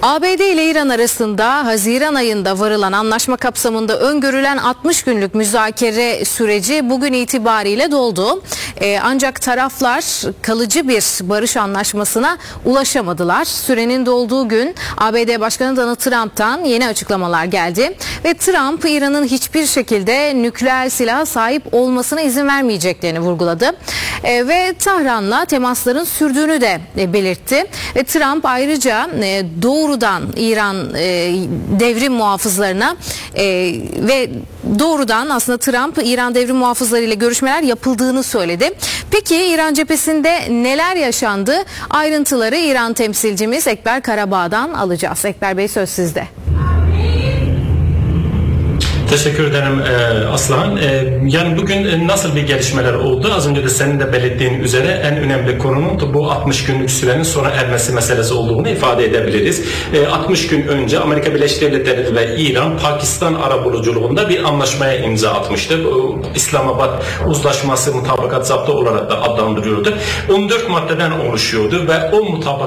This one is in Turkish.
ABD ile İran arasında Haziran ayında varılan anlaşma kapsamında öngörülen 60 günlük müzakere süreci bugün itibariyle doldu. Ancak taraflar kalıcı bir barış anlaşmasına ulaşamadılar. Sürenin dolduğu gün ABD Başkanı Donald Trump'tan yeni açıklamalar geldi ve Trump İran'ın hiçbir şekilde nükleer silaha sahip olmasına izin vermeyeceklerini vurguladı. Ve Tahran'la temasların sürdüğünü de belirtti. Ve Trump ayrıca doğrudan İran devrim muhafızlarına ve doğrudan aslında Trump İran devrim muhafızları ile görüşmeler yapıldığını söyledi. Peki İran cephesinde neler yaşandı? Ayrıntıları İran temsilcimiz Ekber Karabağ'dan alacağız. Ekber Bey, söz sizde. Teşekkür ederim Aslıhan. Yani bugün nasıl bir gelişmeler oldu? Az önce de senin de belirttiğin üzere en önemli konunun bu 60 günlük sürenin sona ermesi meselesi olduğunu ifade edebiliriz. 60 gün önce Amerika Birleşik Devletleri ve İran Pakistan arabuluculuğunda bir anlaşmaya imza atmıştı. İslamabad Uzlaşması mutabakat zaptı olarak da adlandırıyordu. 14 maddeden oluşuyordu ve o mutabakat